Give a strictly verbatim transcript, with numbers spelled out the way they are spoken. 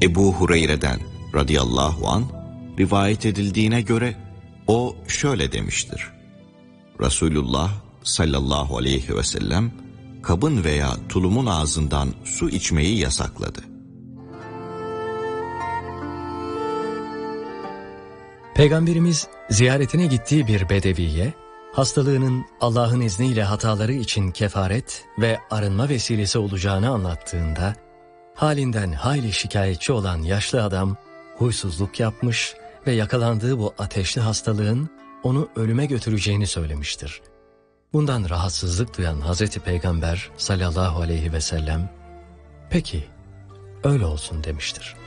Ebu Hureyre'den radıyallahu an rivayet edildiğine göre o şöyle demiştir. Resulullah sallallahu aleyhi ve sellem kabın veya tulumun ağzından su içmeyi yasakladı. Peygamberimiz ziyaretine gittiği bir bedeviye, hastalığının Allah'ın izniyle hataları için kefaret ve arınma vesilesi olacağını anlattığında, halinden hayli şikayetçi olan yaşlı adam huysuzluk yapmış ve yakalandığı bu ateşli hastalığın onu ölüme götüreceğini söylemiştir. Bundan rahatsızlık duyan Hazreti Peygamber sallallahu aleyhi ve sellem, "Peki, öyle olsun" demiştir.